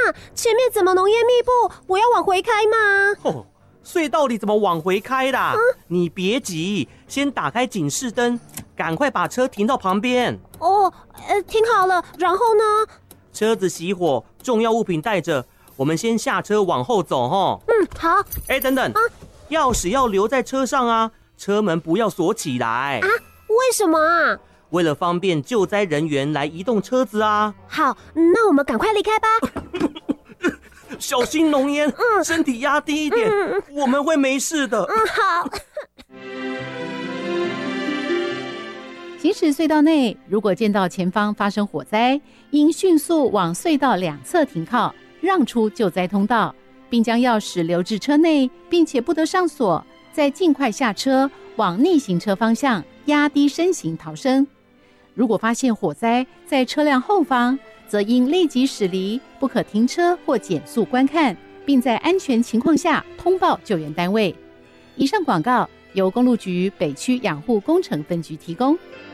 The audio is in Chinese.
哪，前面怎么浓烟密布？我要往回开吗？ 隧道里怎么往回开啦？你别急，先打开警示灯，赶快把车停到旁边。 停好了，然后呢？ 车子熄火，重要物品带着，我们先下车往后走齁。 好。 等等，钥匙要留在车上啊，车门不要锁起来。 为什么啊？ 为了方便救灾人员来移动车子啊。 好，那我们赶快离开吧。 小心浓烟，身体压低一点，我们会没事的。 好。 行驶隧道内，如果见到前方发生火灾，应迅速往隧道两侧停靠，让出救灾通道，并将钥匙留至车内，并且不得上锁，再尽快下车往逆行车方向压低身形逃生。如果发现火灾在车辆后方，则应立即驶离，不可停车或减速观看，并在安全情况下通报救援单位。以上广告由公路局北区养护工程分局提供。